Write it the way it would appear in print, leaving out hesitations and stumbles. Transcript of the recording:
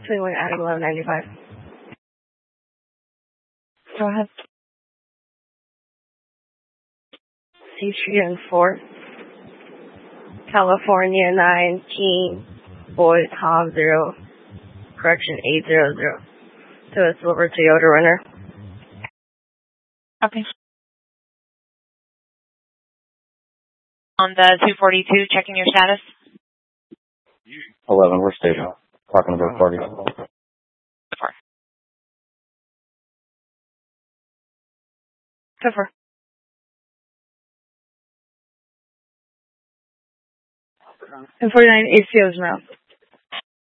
21 Adam 1195. Go ahead. Citrian 4. California 19. Boyd Hob 0. Correction 800. So a silver Toyota Runner. Okay. On the 242, checking your status. 11, we're stable. Talking to both parties. So far. And 49 ACOs now.